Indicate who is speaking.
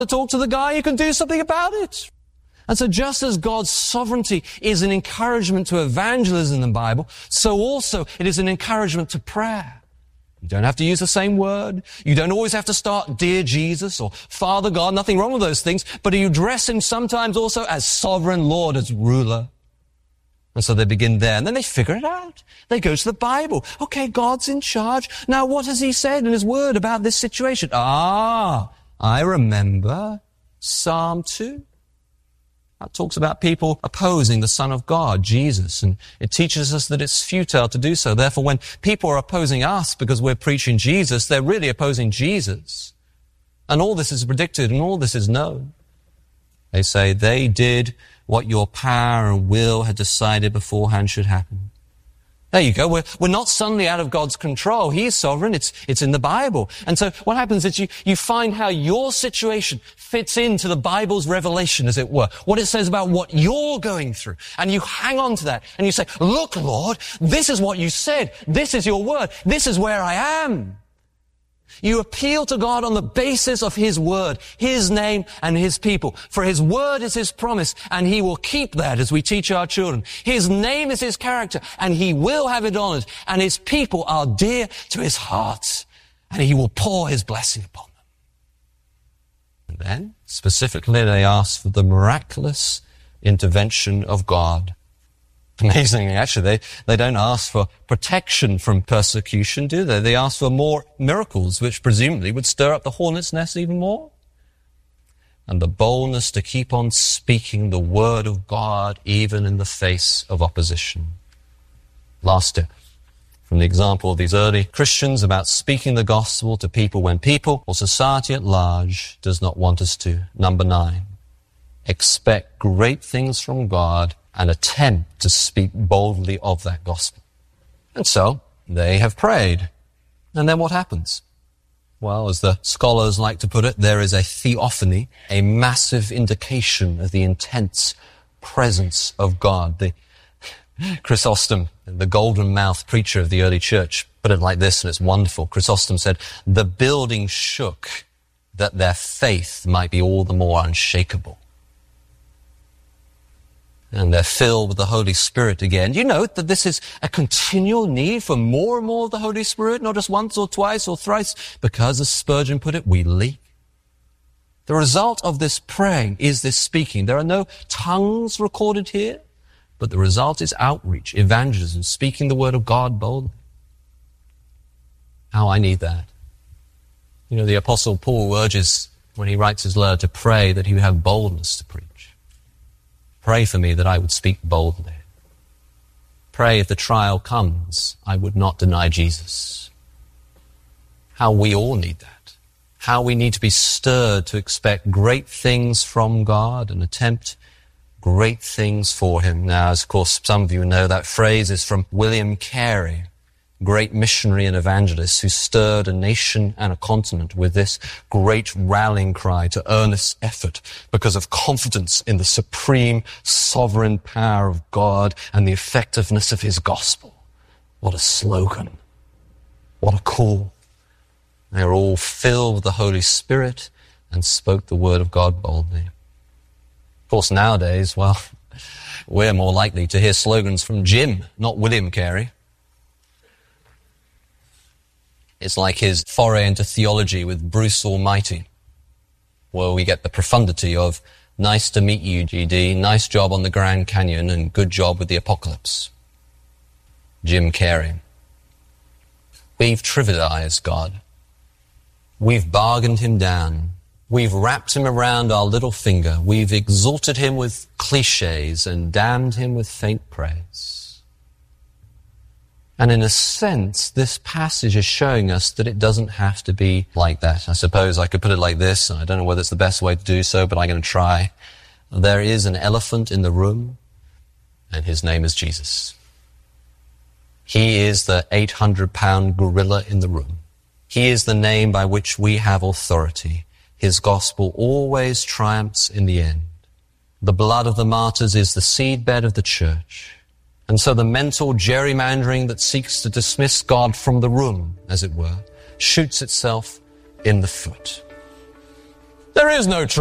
Speaker 1: to talk to the guy, you can do something about it. And so just as God's sovereignty is an encouragement to evangelism in the Bible, so also it is an encouragement to prayer. You don't have to use the same word. You don't always have to start, Dear Jesus or Father God, nothing wrong with those things, but you address him sometimes also as sovereign Lord, as ruler. And so they begin there, and then they figure it out. They go to the Bible. Okay, God's in charge. Now what has he said in his word about this situation? I remember Psalm 2. That talks about people opposing the Son of God, Jesus, and it teaches us that it's futile to do so. Therefore, when people are opposing us because we're preaching Jesus, they're really opposing Jesus. And all this is predicted and all this is known. They say they did what your power and will had decided beforehand should happen. There you go. We're not suddenly out of God's control. He is sovereign. It's in the Bible. And so what happens is you find how your situation fits into the Bible's revelation, as it were. What it says about what you're going through. And you hang on to that. And you say, look, Lord, this is what you said. This is your word. This is where I am. You appeal to God on the basis of his word, his name, and his people. For his word is his promise, and he will keep that as we teach our children. His name is his character, and he will have it honored. And his people are dear to his heart, and he will pour his blessing upon them. And then, specifically, they ask for the miraculous intervention of God. Amazingly, actually, they don't ask for protection from persecution, do they? They ask for more miracles, which presumably would stir up the hornet's nest even more. And the boldness to keep on speaking the word of God even in the face of opposition. Last step, from the example of these early Christians about speaking the gospel to people when people or society at large does not want us to. Number 9, expect great things from God and attempt to speak boldly of that gospel. And so, they have prayed. And then what happens? Well, as the scholars like to put it, there is a theophany, a massive indication of the intense presence of God. The Chrysostom, the golden-mouthed preacher of the early church, put it like this, and it's wonderful. Chrysostom said, the building shook that their faith might be all the more unshakable. And they're filled with the Holy Spirit again. You note that this is a continual need for more and more of the Holy Spirit, not just once or twice or thrice, because, as Spurgeon put it, we leak. The result of this praying is this speaking. There are no tongues recorded here, but the result is outreach, evangelism, speaking the word of God boldly. How I need that. You know, the Apostle Paul urges, when he writes his letter, to pray that he would have boldness to preach. Pray for me that I would speak boldly. Pray if the trial comes, I would not deny Jesus. How we all need that. How we need to be stirred to expect great things from God and attempt great things for him. Now, as of course some of you know, that phrase is from William Carey, great missionary and evangelist who stirred a nation and a continent with this great rallying cry to earnest effort because of confidence in the supreme sovereign power of God and the effectiveness of his gospel. What a slogan. What a call. They were all filled with the Holy Spirit and spoke the word of God boldly. Of course, nowadays, well, we're more likely to hear slogans from Jim, not William Carey. It's like his foray into theology with Bruce Almighty, where we get the profundity of nice to meet you, GD, nice job on the Grand Canyon, and good job with the apocalypse. Jim Carrey. We've trivialized God. We've bargained him down. We've wrapped him around our little finger. We've exalted him with cliches and damned him with faint praise. And in a sense, this passage is showing us that it doesn't have to be like that. I suppose I could put it like this, and I don't know whether it's the best way to do so, but I'm going to try. There is an elephant in the room, and his name is Jesus. He is the 800-pound gorilla in the room. He is the name by which we have authority. His gospel always triumphs in the end. The blood of the martyrs is the seedbed of the church. And so the mental gerrymandering that seeks to dismiss God from the room, as it were, shoots itself in the foot. There is no truth.